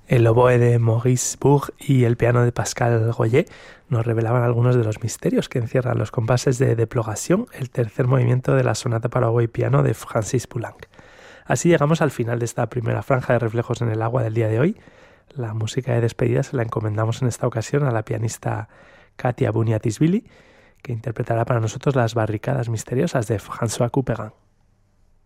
El oboe de Maurice Bourg y el piano de Pascal Goyer nos revelaban algunos de los misterios que encierran los compases de Déploration, el tercer movimiento de la sonata para oboe y piano de Francis Poulenc. Así llegamos al final de esta primera franja de reflejos en el agua del día de hoy. La música de despedida se la encomendamos en esta ocasión a la pianista Katia Buniatisvili, que interpretará para nosotros las barricadas misteriosas de François Couperin.